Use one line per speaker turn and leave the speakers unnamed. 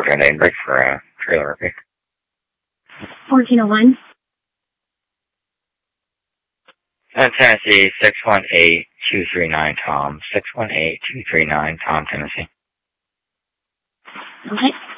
Grand Daybreak for a trailer repair.
1401.
Tennessee, 618-239 Tom. 618-239 Tom, Tennessee.
Okay.